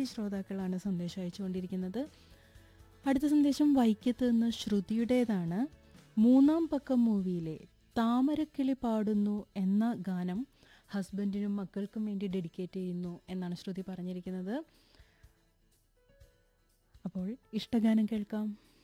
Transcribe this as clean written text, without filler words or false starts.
നിരവധി ശ്രോതാക്കളാണ് സന്ദേശം അയച്ചുകൊണ്ടിരിക്കുന്നത്. അടുത്ത സന്ദേശം വൈക്കത്ത് നിന്ന് ശ്രുതിയുടേതാണ്. മൂന്നാം പക്കം മൂവിയിലെ താമരക്കിളി പാടുന്നു എന്ന ഗാനം ഹസ്ബൻഡിനും മക്കൾക്കും വേണ്ടി ഡെഡിക്കേറ്റ് ചെയ്യുന്നു എന്നാണ് ശ്രുതി പറഞ്ഞിരിക്കുന്നത്. അപ്പോൾ ഇഷ്ടഗാനം കേൾക്കാം.